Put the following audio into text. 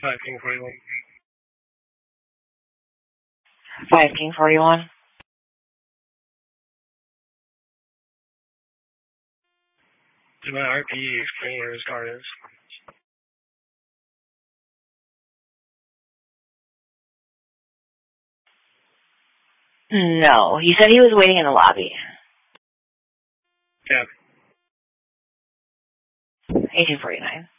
King 41. 5 King 41. Did my RPE explain where his car is? No, he said he was waiting in the lobby. Yeah. 1849.